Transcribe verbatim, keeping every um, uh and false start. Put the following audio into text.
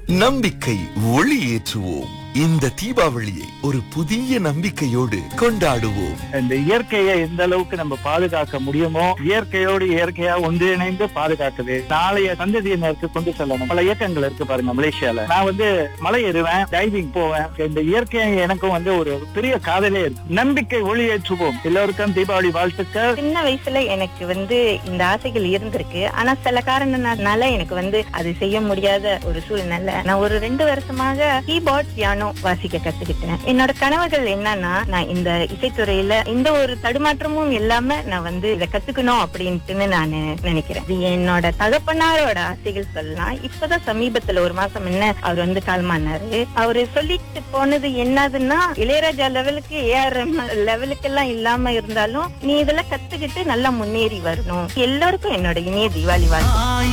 நம்பிக்கை ஒளி ஏற்றுவோம். இந்த தீபாவளியை ஒரு புதிய நம்பிக்கையோடு கொண்டாடுவோம். இந்த இயற்கையை எந்த அளவுக்கு நம்ம பாதுகாக்க முடியுமோ இயற்கையோடு இயற்கையா ஒன்றிணைந்து பாதுகாக்குது நாளைய சந்ததியினருக்கு கொண்டு செல்லணும். பல இயக்கங்கள் இருக்கு பாருங்க மலேசியால. நான் வந்து மலை ஏறுவேன், டைவிங் போவேன். இந்த இயற்கை எனக்கும் வந்து ஒரு பெரிய காதலே இருக்கு. நம்பிக்கை ஒளி ஏற்றுவோம். எல்லோருக்கும் தீபாவளி வாழ்த்துக்கள். சின்ன வயசுல எனக்கு வந்து இந்த ஆசைகள் இருந்திருக்கு. ஆனா சில காரணனால எனக்கு வந்து அது செய்ய முடியாத ஒரு சூழ்நிலை. நான் ஒரு ரெண்டு வருஷமாக கீபோர்ட் பியானோ வாசிக்க கத்துக்கிட்டேன். என்னோட கனவுகள் என்னன்னா, நான் இந்த இசைத்துறையில எந்த ஒரு தடுமாற்றமும் இல்லாம நான் வந்து இதை கத்துக்கணும் அப்படின்ட்டு நான் நினைக்கிறேன். இது என்னோட தகப்பனாரோட ஆசைகள் சொல்லலாம். இப்பதான் சமீபத்துல ஒரு மாசம் என்ன அவர் வந்து காலமானாரு. அவரு சொல்லிட்டு போனது என்னதுன்னா, இளையராஜா லெவலுக்கு ஏஆர் லெவலுக்கு எல்லாம் இல்லாம இருந்தாலும் நீ இதெல்லாம் கத்துக்கிட்டு நல்லா முன்னேறி வரணும். எல்லாருக்கும் என்னோட இனிய தீபாவளி வாழ்த்து.